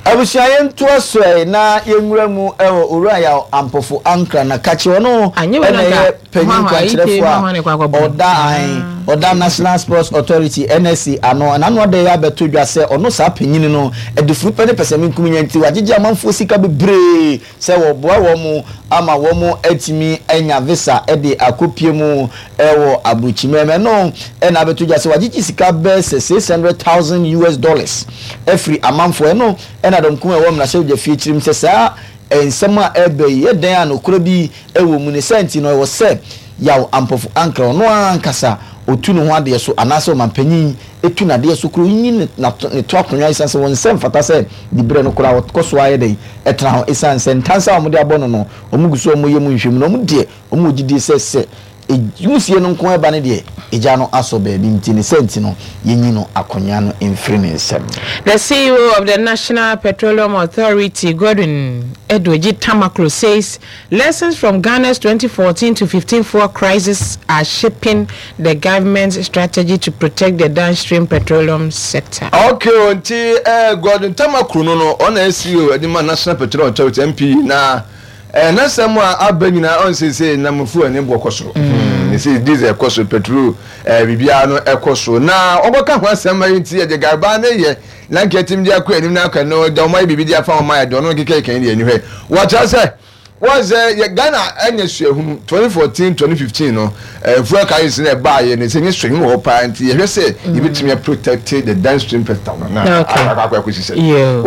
Abushayen to aswe na yenwura mu ewo owura ya ampofo ankra na kachi wono ene penyin kwachirefo oda National Sports Authority NSC ano na no de ya beto dwa se ono sa penyin no edufuru pene pesemi nkumunyanti wagege amanfo sika bebre se wo boa wo mu ama wo mu atimi enya visa ede akopie mu ewo abuchimeme no ena beto dwa se wagege sika be $600,000 every amanfo no ena dom kuma wo mna se je fichirim se sa ensema ebe ye den anokoro bi ewo mu ne senti no wo se yaw ampofu ankra no ankasa otu no ho ade so anase o mampanyin etu na de so kro yin na ne to akonwa isanse won sem fata se dibre no kora koso aye den etra ho isanse ntansa o mu de abono no o mu guso o mu yemu nhwem no o mu de o mu gidi se ejusie no nko eba ne de eja no aso be bi ntini senti no yenyi no akonya no emfiri nsem. The CEO of the National Petroleum Authority, Gordon Edwaji Tamaklo, says lessons from Ghana's 2014 to 15 fuel crisis are shaping the government's strategy to protect the downstream petroleum sector. Okay, Gordon Tamaklo no on CEO of the National Petroleum Authority MP na na samwa abanyina on say na mfu ani bokosoro say this ekoso petrol bibia no ekoso na oboka ho asema yinti ye garba na ye na nketim dia kwa anim na aka no da omai bibi dia fa omai do no keke kan dia ni hwe wacha say was Ghana anyasuahum 2014 2015 no fuel crisis na ba ye ne say nyeswahum ho pa nti ye hwe say you betimi protect the downstream petroleum na akwa kwesi say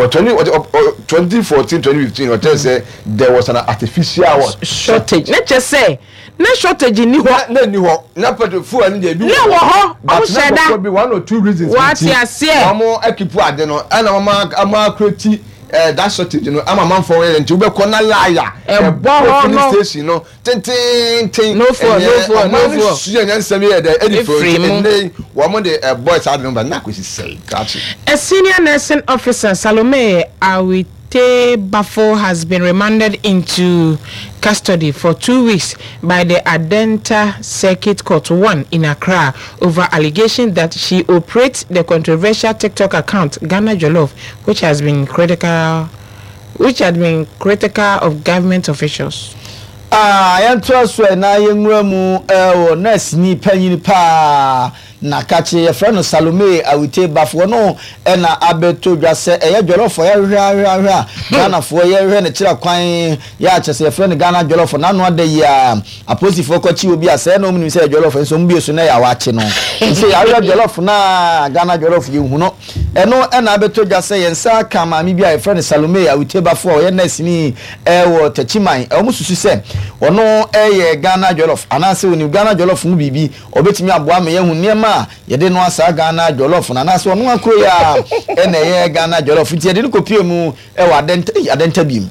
2014 2015 what say there was an artificial shortage let's just say na shortage ni ho na petrol fuel ni dey bi na wo ho o sheda could be one or two reasons what you say amo equipu ade no ana ama create that shortage you know ama man for we nti we be kona liar no station no tin no for you yan same here the edifo wo mo the boys had number na kwesi say catch a senior nursing officer Salome Awite Bafo has been remanded into custody for 2 weeks by the Adenta Circuit Court 1 in Accra over allegations that she operates the controversial TikTok account Ghana Jollof, which had been critical of government officials. Yantroswe na yenwura mu nurse ni panyin pa na kache ye friend Salome Awite Bafo no na abeto dwase eye jolofo ye hwa Ghana fo ye hwe ne kira kwan ya chese ye friend Ghana jolofo na no ade ya aposifo kwachi obi ase na omni se jolofo nso mbi so na ya wache no nse ya hwa jolofo na Ghana jolofo ye hu no eno na abeto dwase ye nsa ka ma mi bia ye friend Salome Awite Bafo ye nurse ni wo tachiman omususu se ono eye Ghana jollof anase oni Ghana jollof mu bibi obetimi aboa me yehu niema yede no asa Ghana jollof na anase ono akro ya ene ye Ghana jollof ti yede no kopie mu ewa adenta bim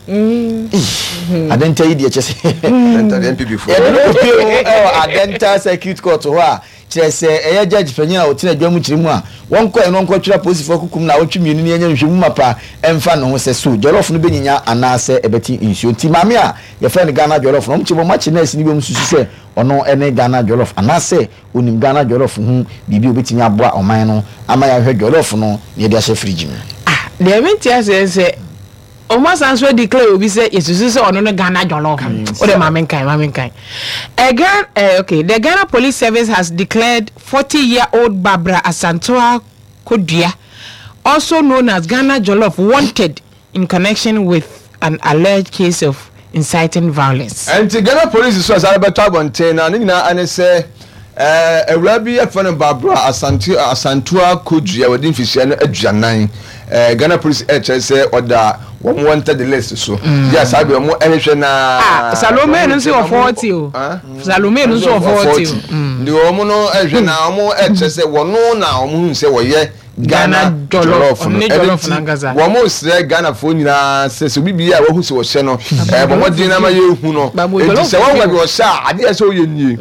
adenta yi de chese adenta MPB fo yede no kopie mu ewa adenta circuit court ho a chese eye judge panyina otina dwamu chirimu a wonko eno nko twira police fo kukum na otwemienu ni enya nhwemu mapa emfa no ho se so jollof no benyinya anase ebeti insio ti mame a ye friend Ghana jollof no mchibo machi nurse ni bem susu se ono ene Ghana jollof anase onim Ghana jollof hu bibi obetimi aboa oman no ama ya hwe jollof no ye de ahye fridge mu the mentia say almost answer declare obi say yesusu say ono no Ghana jollof o de mamenkan again okay the Ghana Police Service has declared 40-year-old Barbara Asantua Kodua, also known as Ghana Jollof, wanted in connection with an alleged case of inciting violence. And the Ghana Police is as Albert Abonte and say a rabbi from Barbara Asantua Kodua within Fisher Adjanan. Ghana Police say order one wanted the list so yes I be more anything na Salome no so 40 Salome no so 40 the omo no na omo say wono na omo say wo ye Ghana jollof na ngaza womo say Ghana fo nyina say so bibia wo hu se wo hye no bomo din na ma ye hu no e say wo gbe wo sha ade say wo ye nie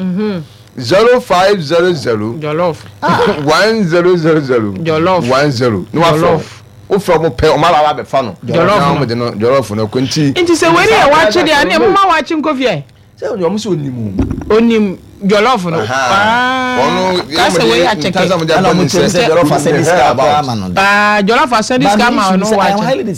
0500 jollof 1000 jollof 10 no afro o from pe o mala be fa no jollof no kwenti nti se we dey watch dey ani mo ma watch nkofie se o mo so onim jollof no ono ka se we check jollof asediska ba ma no jollof asediska ma no watch